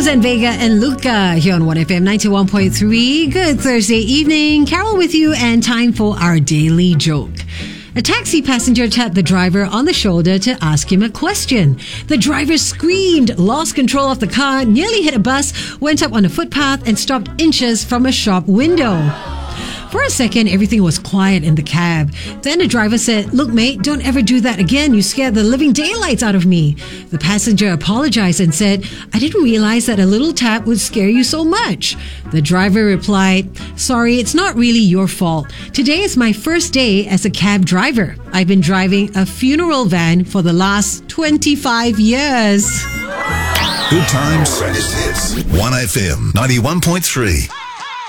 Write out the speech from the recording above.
Susan Vega and Luca here on 1FM 91.3. Good Thursday evening. Carol with you, and time for our daily joke. A taxi passenger tapped the driver on the shoulder to ask him a question. The driver screamed, lost control of the car, nearly hit a bus, went up on a footpath and stopped inches from a shop window. For a second, everything was quiet in the cab. Then the driver said, "Look, mate, don't ever do that again. You scared the living daylights out of me." The passenger apologized and said, "I didn't realize that a little tap would scare you so much." The driver replied, "Sorry, it's not really your fault. Today is my first day as a cab driver. I've been driving a funeral van for the last 25 years. Good times. 1FM 91.3.